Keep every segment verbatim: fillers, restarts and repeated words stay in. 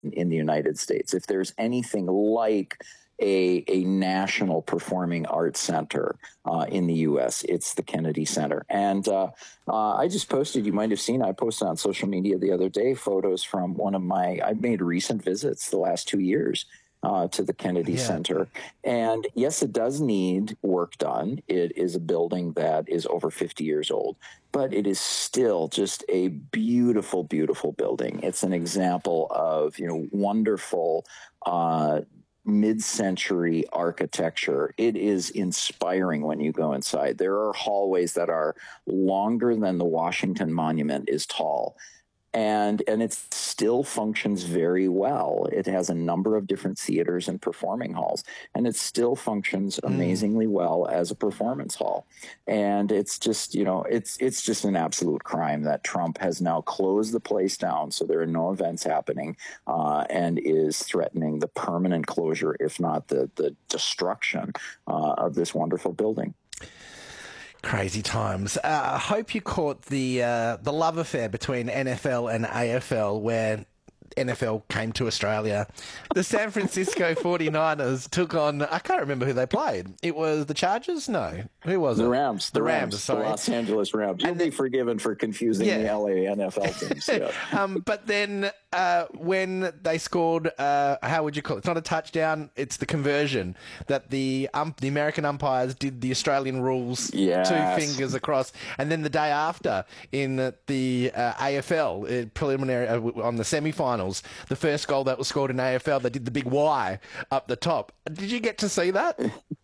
in the United States. If there's anything like a, a national performing arts center uh, in the U S, it's the Kennedy Center. And uh, uh, I just posted, you might have seen, I posted on social media the other day, photos from one of my, I've made recent visits the last two years uh, to the Kennedy yeah. Center. And yes, it does need work done. It is a building that is over fifty years old, but it is still just a beautiful, beautiful building. It's an example of, you know, wonderful, uh, mid-century architecture. It is inspiring when you go inside. There are hallways that are longer than the Washington Monument is tall. And and it still functions very well. It has a number of different theaters and performing halls, and it still functions amazingly mm. well as a performance hall. And it's just, you know, it's it's just an absolute crime that Trump has now closed the place down, so there are no events happening, uh, and is threatening the permanent closure, if not the the destruction uh, of this wonderful building. Crazy times. Uh, I hope you caught the uh, the love affair between N F L and A F L, where N F L came to Australia. The San Francisco forty-niners took on, I can't remember who they played. It was the Chargers? No. Who was the it? Rams. The, the Rams, Rams, sorry. The Los Angeles Rams. You'll and be the, forgiven for confusing yeah. the L A N F L teams. Yeah. um, but then uh, when they scored, uh, how would you call it? It's not a touchdown, it's the conversion that the um, the American umpires did the Australian rules, yes. two fingers across. And then the day after in the uh, A F L, uh, preliminary uh, on the semi-finals, the first goal that was scored in A F L, they did the big Y up the top. Did you get to see that?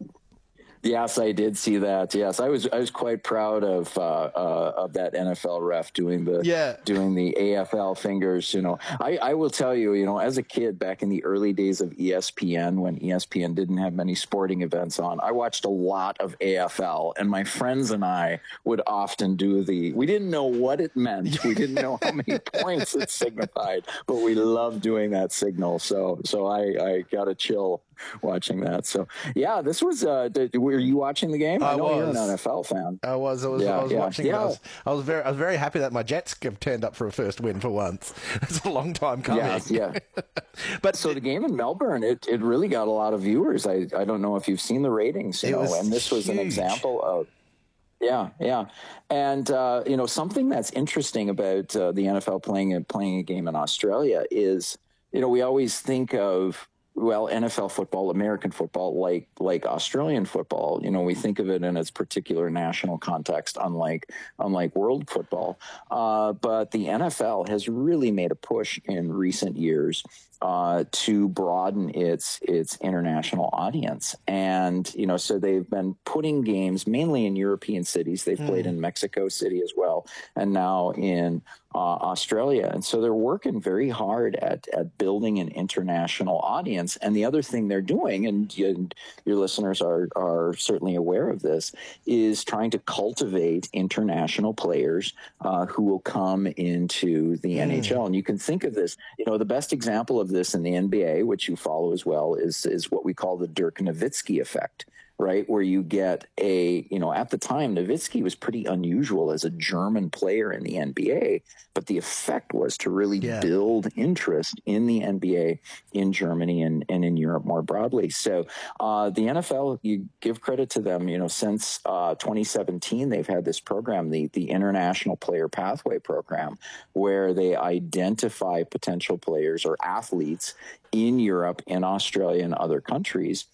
Yes, I did see that. Yes, I was I was quite proud of uh, uh, of that N F L ref doing the yeah. doing the A F L fingers. You know, I, I will tell you, you know, as a kid back in the early days of E S P N, when E S P N didn't have many sporting events on, I watched a lot of A F L, and my friends and I would often do the. We didn't know what it meant. We didn't know how many points it signified, but we loved doing that signal. So so I I got a chill watching that. So yeah, this was. Uh, did, were you watching the game? I, I know was. you're an N F L fan. I was. I was. Yeah, I was yeah, watching yeah. it. I was, I was very. I was very happy that my Jets turned up for a first win for once. It's a long time coming. Yeah, yeah. But so the game in Melbourne, it, it really got a lot of viewers. I I don't know if you've seen the ratings, you it know, was and this was huge. an example of. Yeah, yeah, and uh, you know, something that's interesting about uh, the N F L playing playing a game in Australia is, you know, we always think of. Well, N F L football, American football, like like Australian football, you know, we think of it in its particular national context, unlike unlike world football. Uh, but the N F L has really made a push in recent years uh, to broaden its its international audience, and you know, so they've been putting games mainly in European cities. They've mm. played in Mexico City as well, and now in Uh, Australia. And so they're working very hard at, at building an international audience. And the other thing they're doing, and, and your listeners are, are certainly aware of this, is trying to cultivate international players uh, who will come into the mm. N H L. And you can think of this, you know, the best example of this in the N B A, which you follow as well, is, is what we call the Dirk Nowitzki effect. Right, where you get a, you know, at the time, Nowitzki was pretty unusual as a German player in the N B A, but the effect was to really yeah. build interest in the N B A in Germany and, and in Europe more broadly. So uh, the N F L, you give credit to them, you know, since uh, twenty seventeen, they've had this program, the, the International Player Pathway Program, where they identify potential players or athletes in Europe, in Australia, and other countries.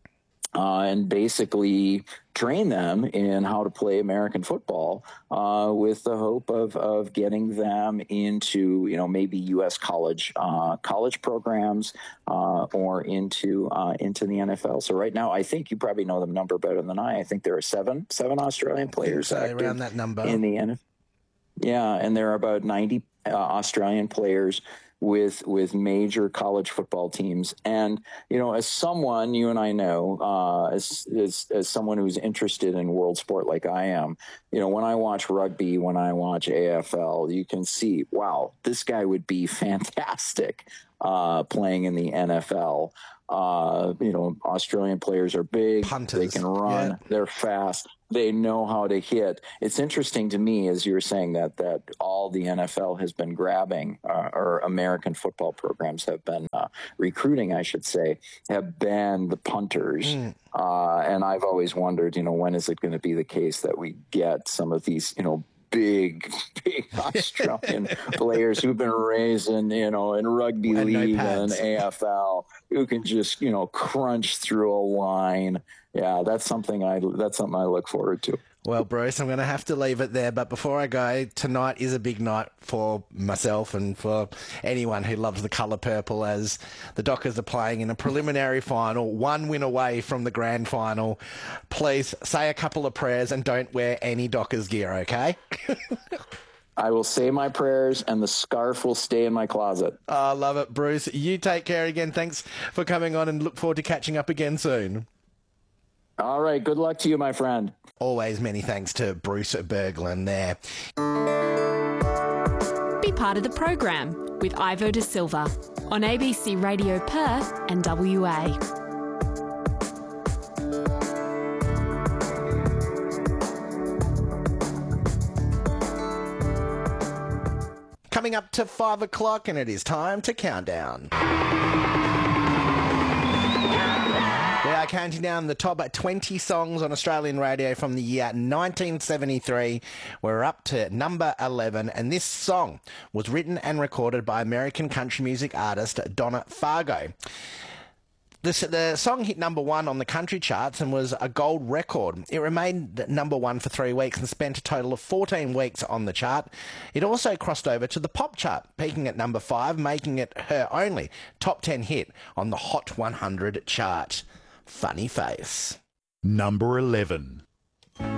Uh, and basically train them in how to play American football uh, with the hope of, of getting them into, you know, maybe U S college uh, college programs uh, or into uh, into the N F L. So right now, I think you probably know the number better than I. I think there are seven seven Australian players so, around that number in the N F L. Yeah, and there are about ninety uh, Australian players with with major college football teams. And, you know, as someone, you and I know, uh, as, as as someone who's interested in world sport like I am, you know, when I watch rugby, when I watch A F L, you can see, wow, this guy would be fantastic uh, playing in the N F L. Uh, you know, Australian players are big. Punters. They can run. Yeah. They're fast. They know how to hit. It's interesting to me, as you were saying, that that all the N F L has been grabbing, uh, or American football programs have been uh, recruiting, I should say, have banned the punters. Mm. Uh, and I've always wondered, you know, when is it going to be the case that we get some of these, you know, big, big Australian players who've been raised in, you know, in rugby and league no and A F L, who can just, you know, crunch through a line. Yeah, that's something I that's something I look forward to. Well, Bruce, I'm going to have to leave it there. But before I go, tonight is a big night for myself and for anyone who loves the colour purple, as the Dockers are playing in a preliminary final, one win away from the grand final. Please say a couple of prayers and don't wear any Dockers gear, okay? I will say my prayers and the scarf will stay in my closet. I oh, love it, Bruce. You take care again. Thanks for coming on and look forward to catching up again soon. All right. Good luck to you, my friend. Always many thanks to Bruce Berglund there. Be part of the program with Ivo De Silva on A B C Radio Perth and W A. Coming up to five o'clock, and it is time to count down. We are counting down the top twenty songs on Australian radio from the year nineteen seventy-three. We're up to number eleven, and this song was written and recorded by American country music artist Donna Fargo. This, the song hit number one on the country charts and was a gold record. It remained number one for three weeks and spent a total of fourteen weeks on the chart. It also crossed over to the pop chart, peaking at number five, making it her only top ten hit on the Hot one hundred chart. Funny Face. Number eleven.